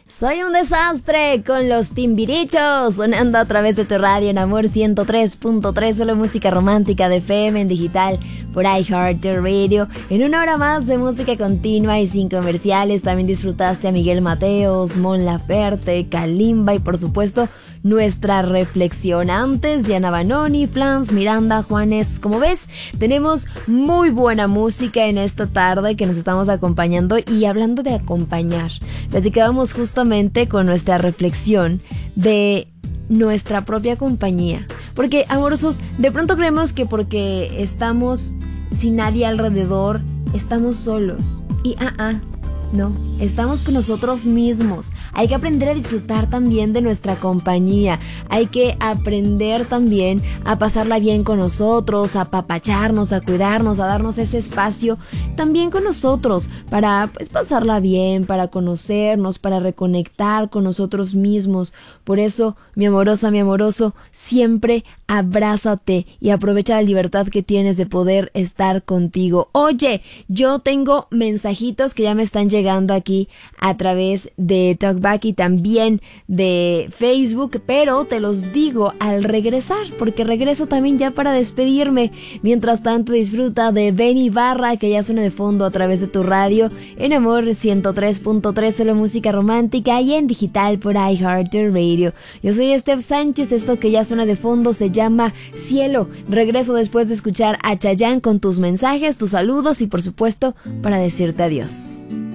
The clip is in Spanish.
Soy un desastre con los Timbirichos, sonando a través de tu radio en Amor 103.3, solo música romántica de FM en digital por iHeartRadio. En una hora más de música continua y sin comerciales, también disfrutaste a Miguel Mateos, Mon Laferte, Kalimba y por supuesto nuestra reflexión. Antes, Diana Banoni, Flans, Miranda, Juanes. Como ves, tenemos muy buena música en esta tarde que nos estamos acompañando. Y hablando de acompañar, platicábamos justamente con nuestra reflexión de nuestra propia compañía. Porque, amorosos, de pronto creemos que porque estamos sin nadie alrededor, estamos solos. Y no, estamos con nosotros mismos. Hay que aprender a disfrutar también de nuestra compañía. Hay que aprender también a pasarla bien con nosotros, a apapacharnos, a cuidarnos, a darnos ese espacio también con nosotros para pasarla bien, para conocernos, para reconectar con nosotros mismos. Por eso, mi amorosa, mi amoroso, siempre abrázate y aprovecha la libertad que tienes de poder estar contigo. Oye, yo tengo mensajitos que ya me están llegando aquí a través de Talkback y también de Facebook, pero te los digo al regresar, porque regreso también ya para despedirme. Mientras tanto, disfruta de Benny Barra, que ya suena de fondo a través de tu radio en Amor 103.3, solo música romántica y en digital por iHeartRadio. Yo soy Steph Sánchez, esto que ya suena de fondo se llama Cielo. Regreso después de escuchar a Chayanne con tus mensajes, tus saludos y por supuesto para decirte adiós.